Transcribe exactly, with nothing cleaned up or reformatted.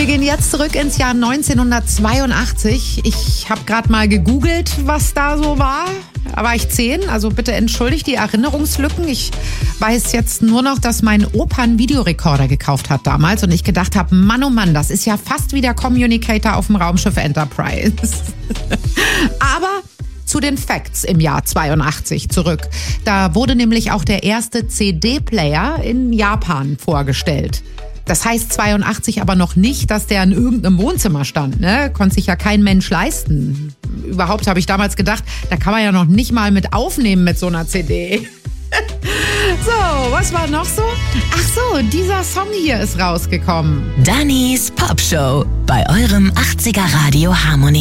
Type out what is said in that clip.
Wir gehen jetzt zurück ins Jahr neunzehnhundertzweiundachtzig. Ich habe gerade mal gegoogelt, was da so war. Da war ich zehn, also bitte entschuldigt die Erinnerungslücken. Ich weiß jetzt nur noch, dass mein Opa einen Videorekorder gekauft hat damals und ich gedacht habe, Mann, oh Mann, das ist ja fast wie der Communicator auf dem Raumschiff Enterprise. Aber zu den Facts im Jahr zweiundachtzig zurück. Da wurde nämlich auch der erste C D-Player in Japan vorgestellt. Das heißt zweiundachtzig aber noch nicht, dass der in irgendeinem Wohnzimmer stand. Ne? Konnte sich ja kein Mensch leisten. Überhaupt habe ich damals gedacht, da kann man ja noch nicht mal mit aufnehmen mit so einer C D. So, was war noch so? Ach so, dieser Song hier ist rausgekommen. Dannys Popshow bei eurem achtziger Radio Harmonie.